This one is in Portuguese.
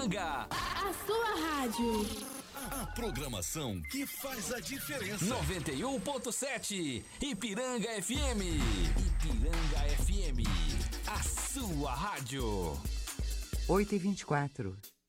Ipiranga. A sua rádio. A programação que faz a diferença. 91.7 Ipiranga FM. Ipiranga FM. A sua rádio. 8h24.